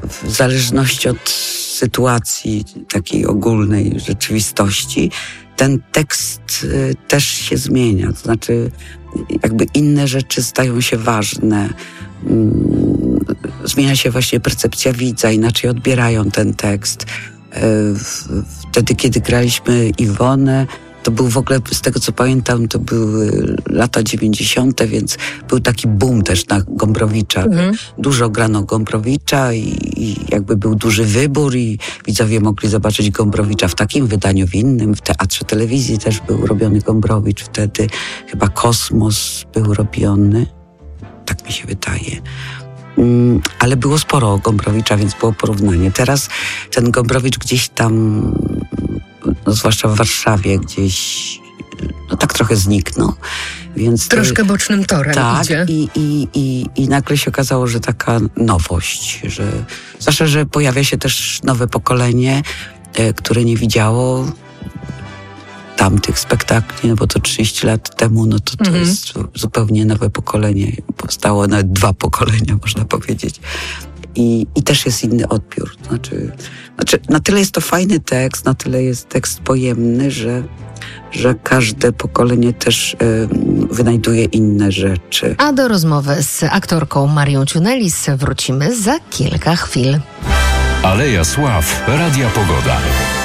w zależności od sytuacji takiej ogólnej rzeczywistości, ten tekst też się zmienia. To znaczy, jakby inne rzeczy stają się ważne. Zmienia się właśnie percepcja widza, inaczej odbierają ten tekst. Wtedy, kiedy graliśmy Iwonę, to był w ogóle, z tego co pamiętam, to były lata 90., więc był taki boom też na Gombrowicza. Dużo grano Gombrowicza i jakby był duży wybór i widzowie mogli zobaczyć Gombrowicza w takim wydaniu, w innym. W Teatrze Telewizji też był robiony Gombrowicz wtedy. Chyba Kosmos był robiony. Tak mi się wydaje. Ale było sporo Gombrowicza, więc było porównanie. Teraz ten Gombrowicz gdzieś tam, no zwłaszcza w Warszawie, gdzieś tak trochę zniknął. Więc troszkę bocznym torem idzie. I nagle się okazało, że taka nowość, zwłaszcza, że pojawia się też nowe pokolenie, które nie widziało tamtych spektakli, no bo to 30 lat temu, no to jest zupełnie nowe pokolenie. Powstało nawet 2 pokolenia, można powiedzieć. I też jest inny odbiór. Znaczy, na tyle jest to fajny tekst, na tyle jest tekst pojemny, że każde pokolenie też wynajduje inne rzeczy. A do rozmowy z aktorką Marią Ciunelis wrócimy za kilka chwil. Aleja Sław, Radia Pogoda.